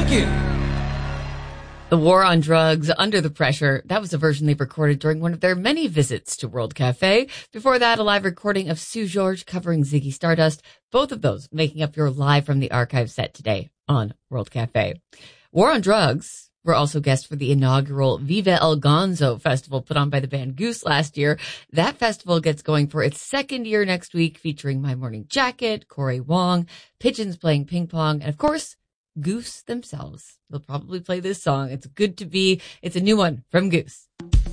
The War on Drugs, Under the Pressure. That was a version they recorded during one of their many visits to World Cafe. Before that, a live recording of Sue George covering Ziggy Stardust. Both of those making up your live from the archive set today on World Cafe. War on Drugs were also guests for the inaugural Viva El Gonzo festival put on by the band Goose last year. That festival gets going for its second year next week, featuring My Morning Jacket, Corey Wong, Pigeons playing ping pong, and of course, Goose themselves. They'll probably play this song. It's good to be. It's a new one from Goose.